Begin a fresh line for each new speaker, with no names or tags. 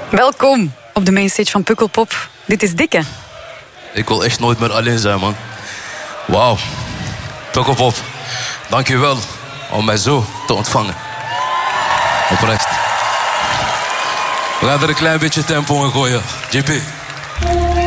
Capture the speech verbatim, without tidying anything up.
Welkom op de mainstage van Pukkelpop. Dit is Dikke.
Ik wil echt nooit meer alleen zijn, man. Wauw. Pukkelpop, dank je wel om mij zo te ontvangen. Oprecht. We gaan er een klein beetje tempo in gooien. J P.